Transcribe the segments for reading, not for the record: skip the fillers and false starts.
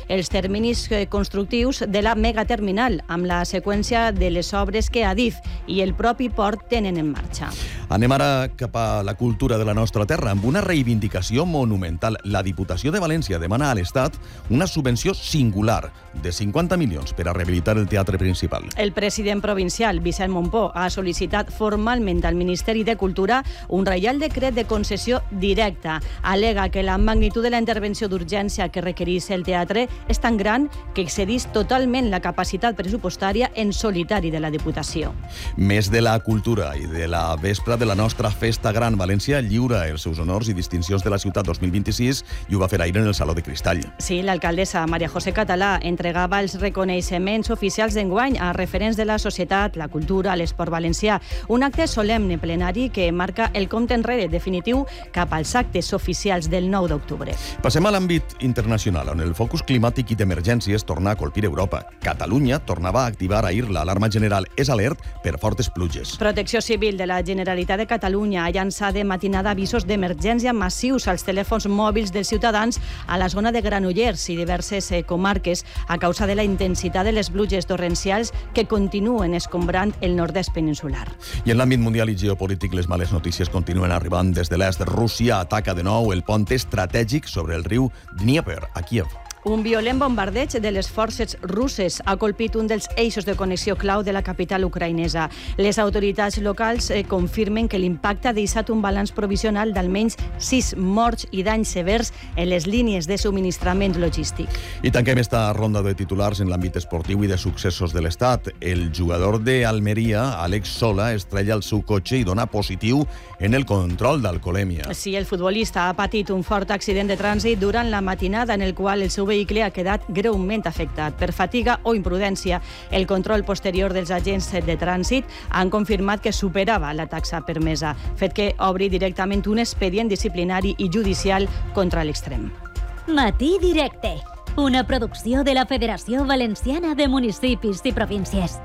els terminis constructius de la megaterminal, amb la seqüència de les obres que Adif i el propi port tenen en marxa. Anem ara cap a la cultura de la nostra terra, amb una reivindicació monumental. La Diputació de València demana a l'Estat una subvenció singular de 50 milions per a rehabilitar el teatre principal. El president provincial, Vicent Mompó, ha sol·licitat formalment al Ministeri de Cultura un reial decret de concessió directa. Al·lega que la magnitud de la intervenció d'urgència que requereix el teatre és tan gran que excedeix totalment la capacitat pressupostària en solitari de la Diputació. Més de la cultura i de la vespra de la nostra Festa Gran. València lliura els seus honors i distincions de la ciutat 2026 i ho va fer ahir en el Saló de Cristall. Sí, l'alcaldessa Maria José Català entregava els reconeixements oficials d'enguany a referents de la societat, la cultura, l'esport valencià. Un acte solemne plenari que marca el compte enrere definitiu cap als actes oficials del 9 d'octubre. Passem a l'àmbit internacional, on el focus climàtic i d'emergències torna a colpir Europa. Catalunya tornava a activar ahir l'alarma general. És alert per fortes pluges. Protecció Civil de la Generalitat de Catalunya ha llançat de matinada avisos d'emergència massius als telèfons mòbils dels ciutadans a la zona de Granollers i diverses comarques a causa de la intensitat de les pluges torrencials que continuen escombrant el nord-est peninsular. I en l'àmbit mundial i geopolític, les males notícies continuen arribant des de l'est. Rússia ataca de nou el pont estratègic sobre el riu Dnieper, a Kíev. Un violent bombardeig de les forces russes ha colpit un dels eixos de connexió clau de la capital ucraïnesa. Les autoritats locals confirmen que l'impacte ha deixat un balanç provisional d'almenys 6 morts i danys severs en les línies de subministrament logístic. I tanquem esta ronda de titulars en l'àmbit esportiu i de successos de l'Estat. El jugador de Almeria, Àlex Sola, estrella el seu cotxe i dona positiu en el control d'alcoholèmia. Sí, el futbolista ha patit un fort accident de trànsit durant la matinada en el qual el seu vehicle ha quedat greument afectat per fatiga o imprudència. El control posterior dels agents de trànsit han confirmat que superava la taxa permesa, fet que obri directament un expedient disciplinari i judicial contra l'extrem. Matí Directe, una producció de la Federació Valenciana de Municipis i Províncies.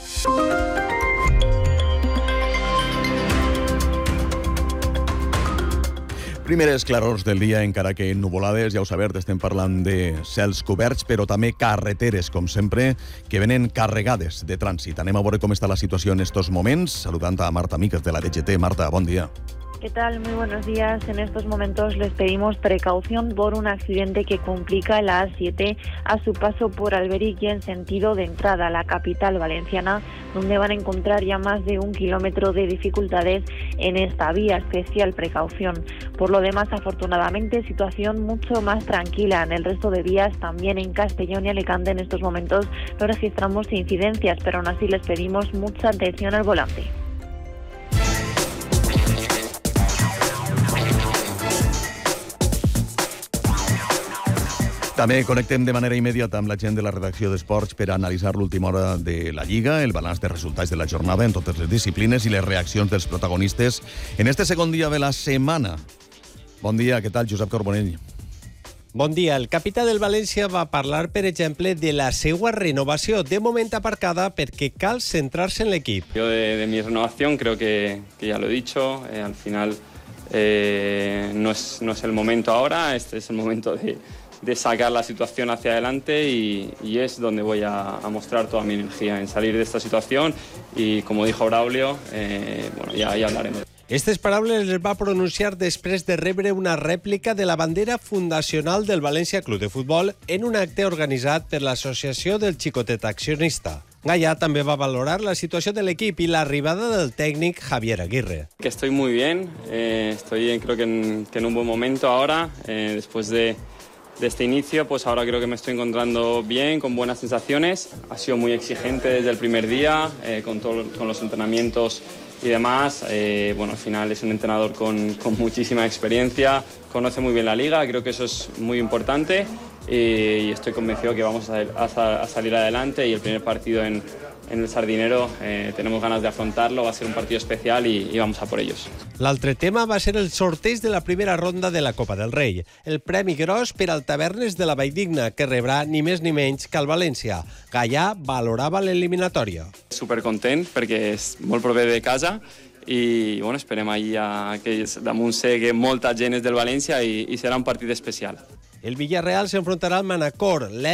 Primeres clarors del dia, encara que nuvolades, ja ho sabeu, estem parlant de cels coberts, però també carreteres, com sempre, que venen carregades de trànsit. Anem a veure com està la situació en estos moments, saludant a Marta Míquez de la DGT. Marta, bon dia. ¿Qué tal? Muy buenos días. En estos momentos les pedimos precaución por un accidente que complica la A7 a su paso por Alberic y en sentido de entrada a la capital valenciana, donde van a encontrar ya más de 1 kilómetro de dificultades en esta vía. Especial precaución. Por lo demás, afortunadamente, situación mucho más tranquila en el resto de vías. También en Castellón y Alicante en estos momentos no registramos incidencias, pero aún así les pedimos mucha atención al volante. També connectem de manera immediata amb la gent de la redacció d'Esports per a analitzar l'última hora de la Lliga, el balanç de resultats de la jornada en totes les disciplines i les reaccions dels protagonistes en este segon dia de la setmana. Bon dia, què tal, Josep Carbonell? Bon dia. El capità del València va parlar, per exemple, de la seva renovació, de moment aparcada perquè cal centrar-se en l'equip. Yo de mi renovación creo que ya lo he dicho, al final no es el momento ahora, este es el momento de sacar la situación hacia adelante y es donde voy a mostrar toda mi energía en salir de esta situación y, como dijo Braulio, ya hablaremos. Aquestes paraules les va pronunciar després de rebre una rèplica de la bandera fundacional del València Club de Futbol en un acte organitzat per l'Associació del Xicotet Accionista. Gallà també va valorar la situació de l'equip i l'arribada del tècnic Javier Aguirre. Que estoy muy bien, estoy creo que en un buen momento ahora, después de este inicio, pues ahora creo que me estoy encontrando bien, con buenas sensaciones. Ha sido muy exigente desde el primer día, con los entrenamientos y demás. Al final es un entrenador con muchísima experiencia, conoce muy bien la liga, creo que eso es muy importante y estoy convencido que vamos a salir adelante y el primer partido en el Sardinero tenemos ganas de afrontarlo, va a ser un partido especial y vamos a por ellos. L'altre tema va ser el sorteig de la primera ronda de la Copa del Rei, el premi gros per al Tavernes de la Valldigna, que rebrà ni més ni menys que el València. Gallà valorava l'eliminatòria. Supercontent perquè és molt proper de casa i esperem allà que damunt sé que molta gent és del València i serà un partit especial. El Villarreal s'enfrontarà al Manacor.